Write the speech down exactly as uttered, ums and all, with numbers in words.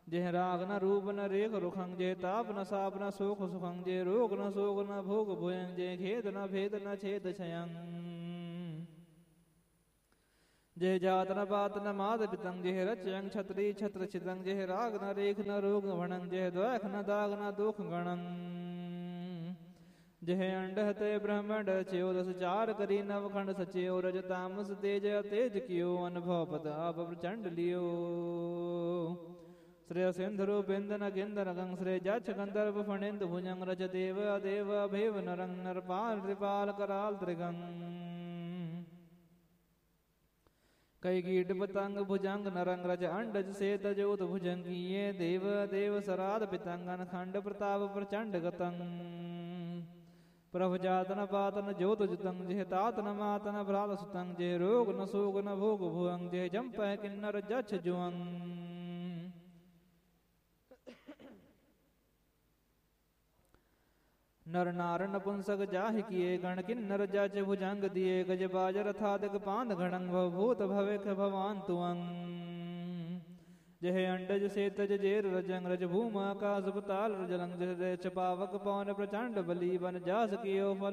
जेह राग न रूप न रेख रुखंग जे ताप न साप न सोख सुखंग जे रोग न सोग न भोग भुयंग जे खेद न भेद न छेद छयंग जे जात न पात न माद पितंग जेह रचयंग छत्री छत्र छितंग जेह राग न रेख न रोग भणंग जेह द्वैख न दाग न दुख गणंग जह अंड ते ब्रह्मंड रच्यो दस चार करी नवखंड सच्यो रज तामस तेज तेज कियो अनुभव पत आप प्रचंड लियो श्रेय सिंधु बिंदन गिंदन गंग श्रेय जच गंधर्व फणिंद भुजंग रच देव अदेव अभेव नरंग नरपाल त्रिपाल कराल त्रिगंग कई कीट पतंग भुजंग नरंग रज अंडज से तजोत भुजंगीये देव देव सराद पितंगन खंड प्रताप प्रचंड गतंग प्रभ जातन पातन ज्योत जुतंग जेह तातन मातन भ्राल सुतंग जे रोग न सोग न भोग भुअंग जे जंप किन्नर जछ जुअंग नर नार नपुंसक जाहि किए गण किन्नर जच भुजंग दिए गज बाज रथादिक पांध घड़ंग भव भूत भविक भवान तुअंग जह अंडज से तज जेर रजंग रज भूम आकाश पताल रजलंग जह चपावक पवन प्रचंड बली बन जास कियो फल